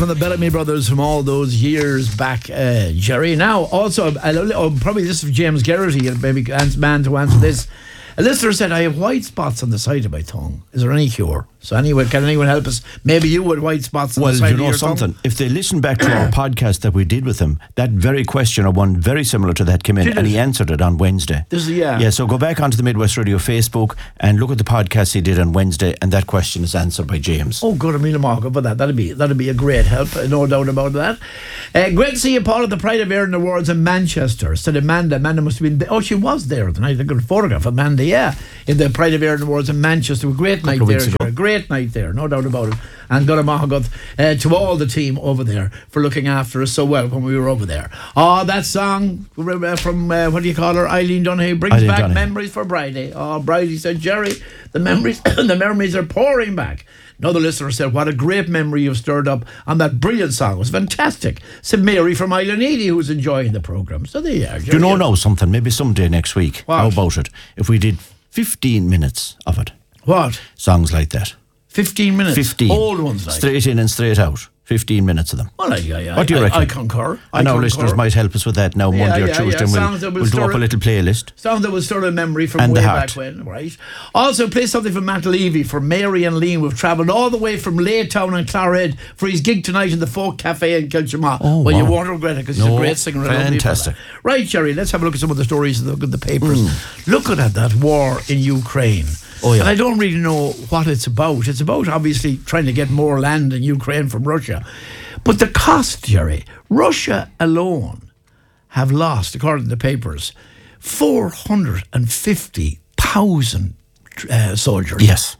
from the Bellamy Brothers from all those years back, Jerry. Now, also, probably this is James Geraghty, maybe man to answer this. A listener said, I have white spots on the side of my tongue. Is there any cure? So anyway, can anyone help us? Maybe you had white spots on the side of your tongue. Well, you know something. If they listen back to our podcast that we did with him, that very question or one very similar to that came in, and he answered it on Wednesday. Yeah, so go back onto the Midwest Radio Facebook and look at the podcast he did on Wednesday, and that question is answered by James. Oh, good. I'm Marco for that. That'd be a great help, no doubt about that. Great to see you, Paul, at the Pride of Erin Awards in Manchester. Said Amanda must have been. She was there tonight. I got a photograph of Amanda. Yeah, in the Pride of Erin Awards in Manchester. Great night there. Great night there, no doubt about it. And Guramahagat to all the team over there for looking after us so well when we were over there. That song from what do you call her, Eileen Donaghy, brings back memories for Bridie. Bridie said, Jerry, the memories are pouring back. Another listener said, what a great memory you've stirred up on that brilliant song. It was fantastic. Said Mary from Island Eady, who's enjoying the programme. So there you are. Do you know something? Maybe someday next week. What? How about it? If we did 15 minutes of it. What? Songs like that. 15 minutes? 15. Old ones like. Straight in and straight out. 15 minutes of them. Well, what do you reckon? I concur. And our listeners might help us with that now Monday or Tuesday. We'll do up a little playlist. Songs that will stir a memory from way back when, right? Also, play something from Matt Levy for Mary and Liam. We've travelled all the way from Laytown and Clarehead for his gig tonight in the Folk Cafe in Kilchama. You won't regret it because he's a great singer. Fantastic. Right, Jerry, let's have a look at some of the stories in the papers. Looking at that war in Ukraine. And I don't really know what it's about. It's about, obviously, trying to get more land in Ukraine from Russia. But the cost, Jerry, Russia alone have lost, according to the papers, 450,000 soldiers. Yes.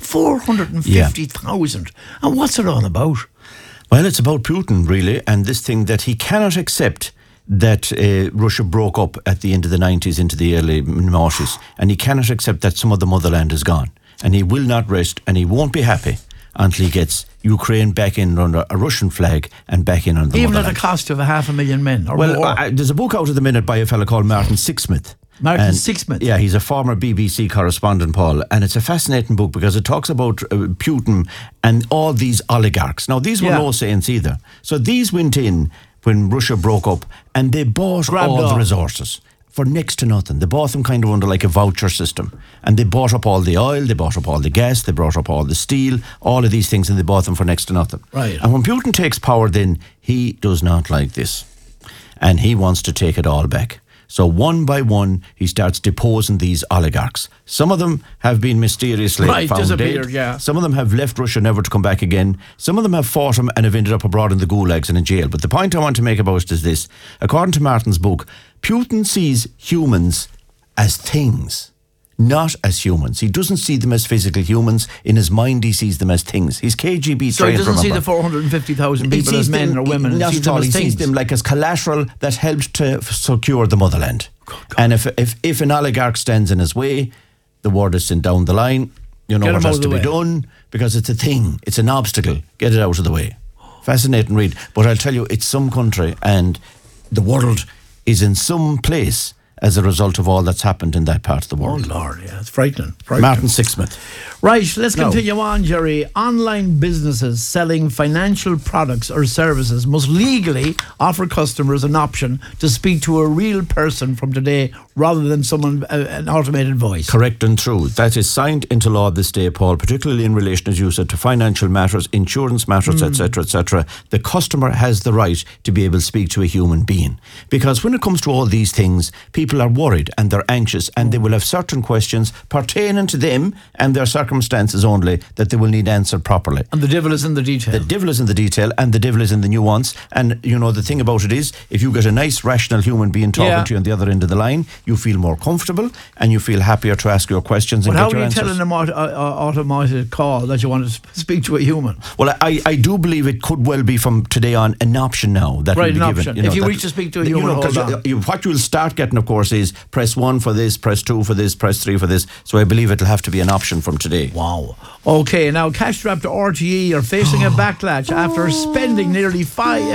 450,000. And what's it all about? Well, it's about Putin, really, and this thing that he cannot accept that Russia broke up at the end of the 90s into the early noughties, and he cannot accept that some of the motherland is gone. And he will not rest, and he won't be happy until he gets Ukraine back in under a Russian flag and back in under the motherland. Even at the cost of 500,000 men or more. There's a book out at the minute by a fellow called Martin Sixsmith. Sixsmith? Yeah, he's a former BBC correspondent, Paul, and it's a fascinating book because it talks about Putin and all these oligarchs. Now, these were no saints either. So these went in when Russia broke up and they bought all the resources for next to nothing. They bought them kind of under like a voucher system, and they bought up all the oil, they bought up all the gas, they bought up all the steel, all of these things, and they bought them for next to nothing. Right. And when Putin takes power, then he does not like this, and he wants to take it all back. So one by one, he starts deposing these oligarchs. Some of them have been mysteriously found disappeared, dead. yeah. Some of them have left Russia never to come back again. Some of them have fought him and have ended up abroad in the gulags and in jail. But the point I want to make about it is this. According to Martin's book, Putin sees humans as things, not as humans. He doesn't see them as physical humans. In his mind, he sees them as things. He's KGB so he doesn't see the 450,000 people as men or women. Not at all. He sees them like as collateral that helped to secure the motherland. And if an oligarch stands in his way, the word is sent down the line. You know what has to be done, because it's a thing. It's an obstacle. Get it out of the way. Fascinating read. But I'll tell you, it's some country, and the world is in some place as a result of all that's happened in that part of the world. Oh, Lord, yeah, it's frightening. Martin Sixsmith. Right, let's continue on, Jerry. Online businesses selling financial products or services must legally offer customers an option to speak to a real person from today rather than an automated voice. Correct and true. That is signed into law this day, Paul, particularly in relation, as you said, to financial matters, insurance matters, etc., etc. The customer has the right to be able to speak to a human being. Because when it comes to all these things, people are worried and they're anxious and they will have certain questions pertaining to them and their circumstances only that they will need answered properly. And the devil is in the detail. The devil is in the detail, and the devil is in the nuance. And you know, the thing about it is, if you get a nice rational human being talking to you on the other end of the line, you feel more comfortable and you feel happier to ask your questions and get your answers. How are you telling an automated call that you want to speak to a human? Well, I do believe it could well be from today on an option now that will be given. Option. If you wish to speak to a human, what you'll start getting, of course, is press 1 for this, press 2 for this, press 3 for this. So I believe it'll have to be an option from today. Wow. Okay, now cash-strapped RTE are facing a backlash after spending nearly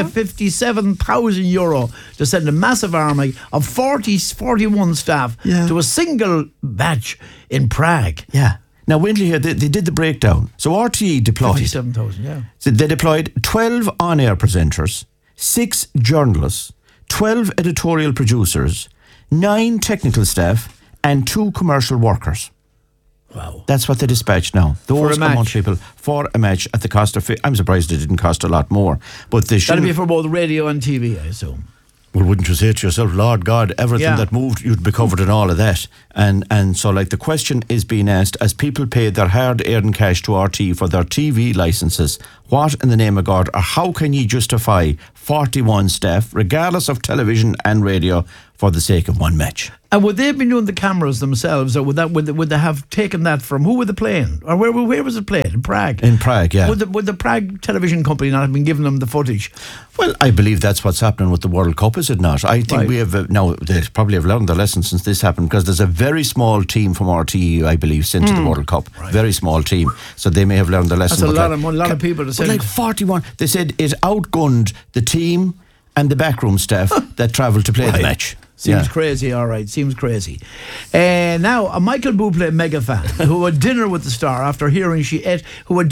€57,000 to send a massive army of 41 staff to a single batch in Prague. Yeah. Now, Windley here, they did the breakdown. So RTE deployed... 57,000, yeah. So they deployed 12 on-air presenters, 6 journalists, 12 editorial producers, 9 technical staff, and 2 commercial workers. Wow. That's what they dispatched now. Those amount of people for a match at the cost of... I'm surprised it didn't cost a lot more. But they should... That'll be for both radio and TV, I assume. Well, wouldn't you say to yourself, Lord God, everything that moved, you'd be covered in all of that. And so, like, the question is being asked, as people paid their hard-earned cash to RT for their TV licences, what in the name of God, or how can you justify 41 staff, regardless of television and radio, for the sake of one match? And would they have been doing the cameras themselves, or would they have taken that from, who were they playing? Or where was it played? In Prague? In Prague, yeah. Would the Prague television company not have been giving them the footage? Well, I believe that's what's happening with the World Cup, is it not? I think we have, now, they probably have learned their lesson since this happened, because there's a very small team from RTE, I believe, sent to the World Cup. Right. Very small team. So they may have learned their lesson. That's a lot of people to send. But like 41, they said it outgunned the team and the backroom staff that travelled to play the match. Seems crazy, all right. Seems crazy. Now, a Michael Bublé mega fan who had dinner with the star after hearing she ate with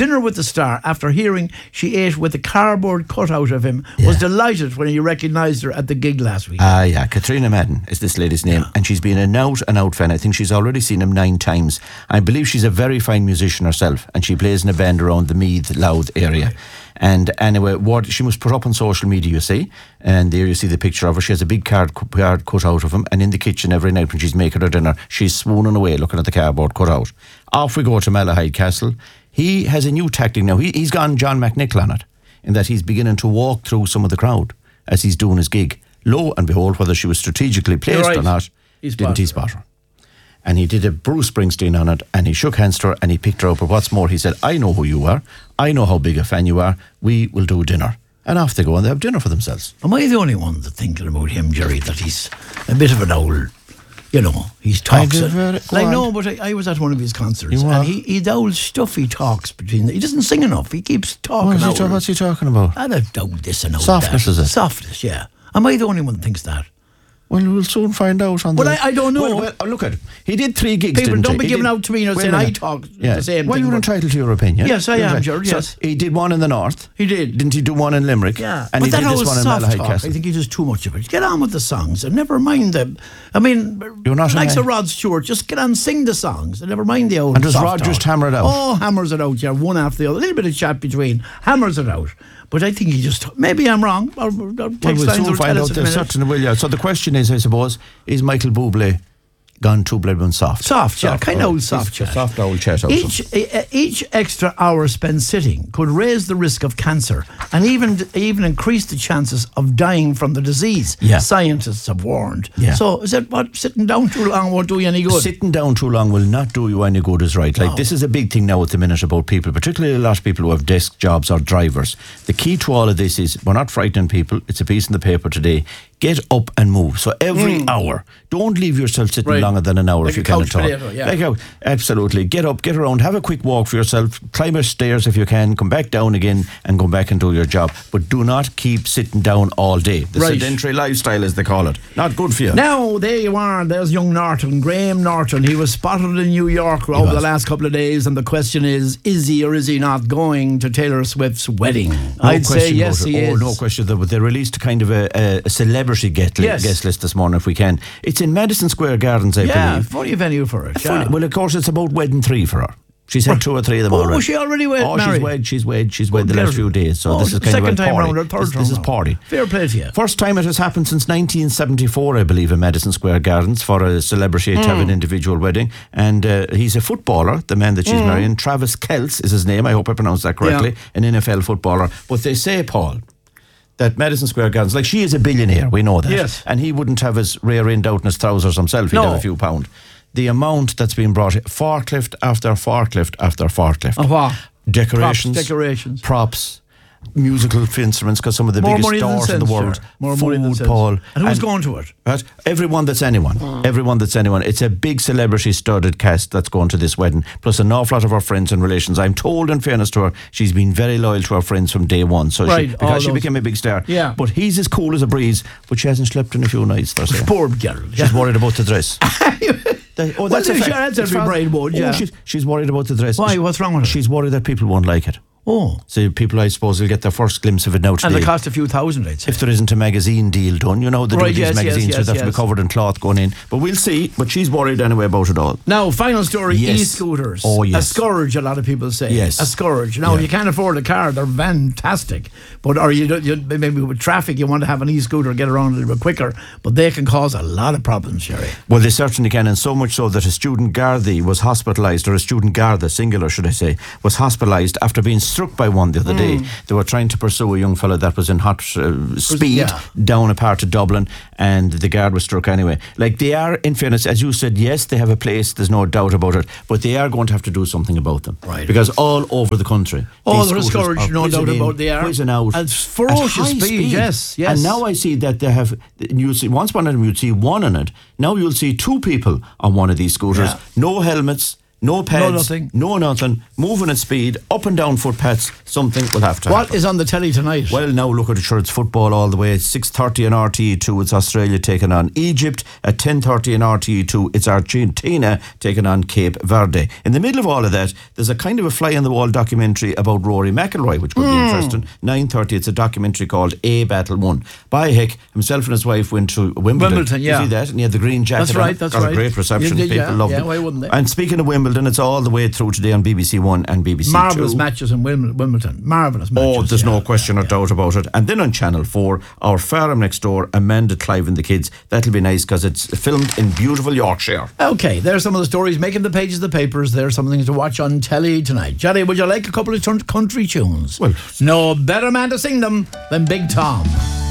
a cardboard cutout of him was delighted when he recognised her at the gig last week. Katrina Madden is this lady's name, and she's been an out fan. I think she's already seen him 9 times. I believe she's a very fine musician herself, and she plays in a band around the Meath, Louth area. And anyway, what she must put up on social media, you see, and there you see the picture of her. She has a big card cut out of him, and in the kitchen every night when she's making her dinner, she's swooning away looking at the cardboard cutout. Off we go to Malahide Castle. He has a new tactic now. He's gone John McNichol on it, in that he's beginning to walk through some of the crowd as he's doing his gig. Lo and behold, whether she was strategically placed or not, didn't he spot her? And he did a Bruce Springsteen on it, and he shook hands to her, and he picked her up. But what's more, he said, I know who you are. I know how big a fan you are. We will do dinner. And off they go, and they have dinner for themselves. Am I the only one that's thinking about him, Jerry, that he's a bit of an old, he's talks. No, but I was at one of his concerts, and he's old stuff he talks between. He doesn't sing enough. He keeps talking. What's he talking about? I don't know this and all Softness, that. is it? Softness, yeah. Am I the only one that thinks that? Well, we'll soon find out on I don't know. Well, look at it. He did 3 gigs, People don't be giving out to me and saying I talk the same well, thing. You're entitled to your opinion. Yes, I am, George, yes. So he did one in the north. He did. Didn't he do one in Limerick? Yeah. And but he that did this one in Malahide Castle. I think he does too much of it. Get on with the songs and never mind them. I mean, you're not like Sir Rod Stewart, just get on and sing the songs and never mind the old And does soft Rod talk. just hammer it out? Oh, hammers it out, yeah, one after the other. A little bit of chat between, hammers it out. But I think he just, maybe I'm wrong. We'll soon find out. There's certainly will, yeah. So the question is, I suppose, is Michael Bublé gone too bloodborne soft? Soft, yeah, kind of old soft chat. Soft old chat. Each extra hour spent sitting could raise the risk of cancer and even increase the chances of dying from the disease. Yeah. Scientists have warned. Yeah. So is that what sitting down too long won't do you any good? Sitting down too long will not do you any good, is right. Like, this is a big thing now at the minute about people, particularly a lot of people who have desk jobs or drivers. The key to all of this is we're not frightening people. It's a piece in the paper today. Get up and move. So every hour, don't leave yourself sitting longer than an hour like if you can at all. Potato, yeah. Absolutely. Get up, get around, have a quick walk for yourself, climb a stairs if you can, come back down again and go back and do your job. But do not keep sitting down all day. The sedentary lifestyle, as they call it. Not good for you. Now, there you are. There's young Norton, Graham Norton. He was spotted in New York over the last couple of days, and the question is he or is he not going to Taylor Swift's wedding? I'd say yes, he is. No question. But they released kind of a celebrity guest list this morning, if we can. It's in Madison Square Gardens, I believe. Yeah, funny venue for it. Yeah. Well, of course, it's about wedding 3 for her. She's had 2 or 3 of them already. Was she already married? She's wed the last few days. So this is kind second of a time party. round or third This is party. Fair play to you. First time it has happened since 1974, I believe, in Madison Square Gardens for a celebrity to have an individual wedding. And he's a footballer, the man that she's marrying. Travis Kelce is his name. I hope I pronounced that correctly. An NFL footballer. But they say, Paul, that Madison Square Gardens, like, she is a billionaire, we know that. Yes. And he wouldn't have his rear end out in his trousers himself, he'd have a few pound. The amount that's been brought, forklift after forklift after forklift. Of what? Decorations. Props. Musical instruments, because some of the biggest stars in the world. More money than sense. Paul. And who's going to it? Right? Everyone that's anyone. It's a big celebrity studded cast that's going to this wedding, plus an awful lot of her friends and relations. I'm told, in fairness to her, she's been very loyal to her friends from day one. So because she became a big star. Yeah. But he's as cool as a breeze, but she hasn't slept in a few nights, they're saying. Poor girl. She's worried about the dress. That's every bride would, yeah. She's worried about the dress. Why? What's wrong with her? She's worried that people won't like it. Oh. So people, I suppose, will get their first glimpse of it now today. And they cost a few thousand, I'd say. If there isn't a magazine deal done, they do these magazines that have to be covered in cloth going in. But we'll see. But she's worried anyway about it all. Now, final story, e-scooters. Oh, yes. A scourge, a lot of people say. Yes. A scourge. Now, if you can't afford a car, they're fantastic. But maybe with traffic, you want to have an e-scooter, get around a little bit quicker. But they can cause a lot of problems, Sherry. Well, they certainly can. And so much so that a student Gardaí was hospitalised, or a student Garda, singular should I say, was hospitalised after being struck by one the other day. They were trying to pursue a young fella that was in hot speed down a part of Dublin, and the guard was struck anyway. Like, they are, in fairness, as you said, yes, they have a place, there's no doubt about it, but they are going to have to do something about them. Right. Because all over the country, they're scourged, no doubt about they are. Whizzing out at ferocious speed, yes. And now I see that they have, you'll see, once one of them, you'd see one on it. Now you'll see two people on one of these scooters. Yeah. No helmets. No pads, no nothing, moving at speed, up and down footpaths. Something will have to happen. What is on the telly tonight? Well, now look at it, sure, it's football all the way. It's 6:30 on RTE2, it's Australia taking on Egypt. At 10:30 on RTE2, it's Argentina taking on Cape Verde. In the middle of all of that, there's a kind of a fly-on-the-wall documentary about Rory McIlroy, which could be interesting. 9:30, it's a documentary called A Battle Won. By heck, himself and his wife went to Wimbledon. Yeah. You see that? And he had the green jacket That's right, on. Got a great reception. People loved it. Why wouldn't they? And speaking of Wimbledon, it's all the way through today on BBC One and BBC Marvellous 2. matches in Wimbledon. Marvellous matches. Oh, there's no question or doubt about it. And then on Channel 4, our farm next door, Amanda Clive and the kids. That'll be nice because it's filmed in beautiful Yorkshire. Okay, there's some of the stories making the pages of the papers. There's some things to watch on telly tonight. Johnny, would you like a couple of country tunes? Well, no better man to sing them than Big Tom.